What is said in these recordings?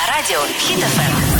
радио Hit FM.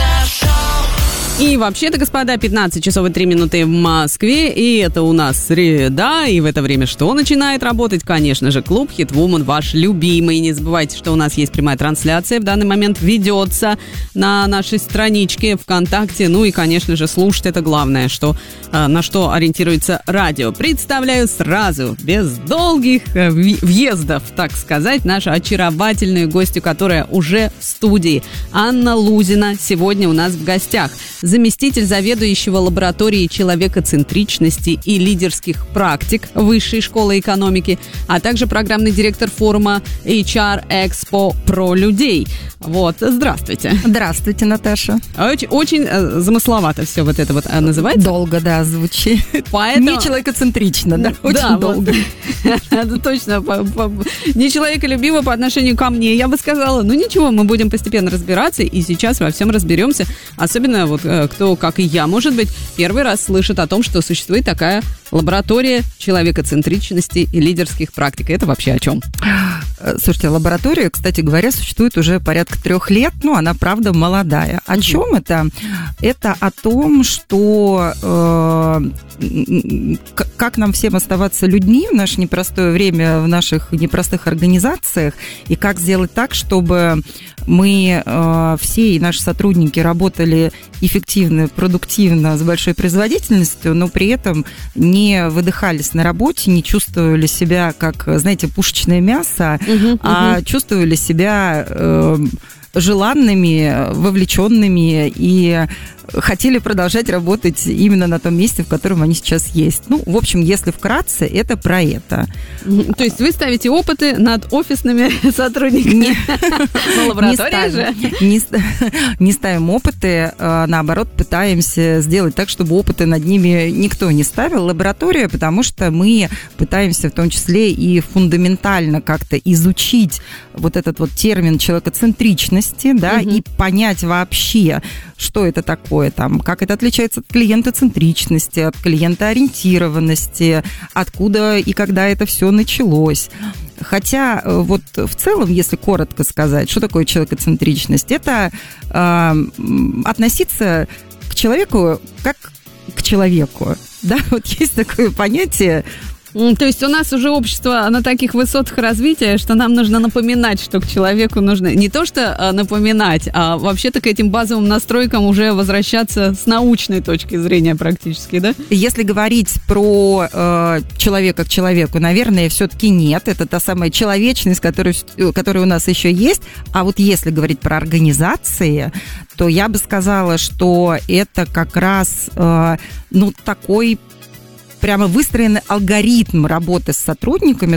И вообще-то, господа, 15 часов и 3 минуты в Москве, и это у нас среда, и в это время что начинает работать? Конечно же, клуб Hit Woman, ваш любимый. Не забывайте, что у нас есть прямая трансляция, в данный момент ведется на нашей страничке ВКонтакте, ну и, конечно же, слушать это главное, что, на что ориентируется радио. Представляю сразу, без долгих въездов, так сказать, нашу очаровательную гостью, которая уже в студии. Анна Лузина сегодня у нас в гостях. Заместитель заведующего лабораторией человекоцентричности и лидерских практик Высшей школы экономики, а также программный директор форума HR Expo про людей. Вот, здравствуйте. Здравствуйте, Наташа. Очень замысловато все вот это вот называется. Долго, да, звучит. Поэтому... Не человекоцентрично, да, очень долго. Это точно. Не человеколюбиво по отношению ко мне, я бы сказала. Ну ничего, мы будем постепенно разбираться, и сейчас во всем разберемся. Особенно вот кто, как и я, может быть, первый раз слышит о том, что существует такая лаборатория человекоцентричности и лидерских практик. Это вообще о чем? Слушайте, лаборатория, кстати говоря, существует уже порядка 3 лет, но она, правда, молодая. О чем это? Это о том, что как нам всем оставаться людьми в наше непростое время, в наших непростых организациях, и как сделать так, чтобы мы все и наши сотрудники работали эффективно, продуктивно, с большой производительностью, но при этом не выдыхались на работе, не чувствовали себя как, знаете, пушечное мясо, а чувствовали себя желанными, вовлеченными и хотели продолжать работать именно на том месте, в котором они сейчас есть. Ну, в общем, если вкратце, это про это. То есть вы ставите опыты над офисными сотрудниками? Но лаборатория же? Не ставим опыты, наоборот, пытаемся сделать так, чтобы опыты над ними никто не ставил. Лаборатория, потому что мы пытаемся в том числе и фундаментально как-то изучить вот этот вот термин человекоцентричности, да, и понять вообще, что это такое, там, как это отличается от клиентоцентричности, от клиентоориентированности, откуда и когда это все началось. Хотя вот в целом, если коротко сказать, что такое человекоцентричность, это относиться к человеку как к человеку. Да, вот есть такое понятие. То есть у нас уже общество на таких высотах развития, что нам нужно напоминать, что к человеку нужно не то что напоминать, а вообще-то к этим базовым настройкам уже возвращаться с научной точки зрения практически, да? Если говорить про человека к человеку, наверное, все-таки нет. Это та самая человечность, которая у нас еще есть. А вот если говорить про организации, то я бы сказала, что это как раз такой прямо выстроенный алгоритм работы с сотрудниками,